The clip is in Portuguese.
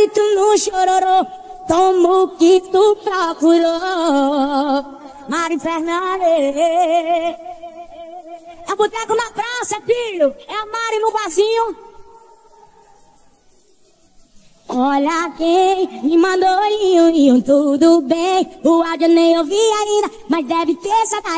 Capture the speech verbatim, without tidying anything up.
e tu não chororô. Toma o que tu procurou. Mari Fernandes. É boteco na praça, filho. É a Mari no barzinho. Olha quem me mandou, iu, iu, tudo bem. O áudio nem ouvi ainda, mas deve ter saudade.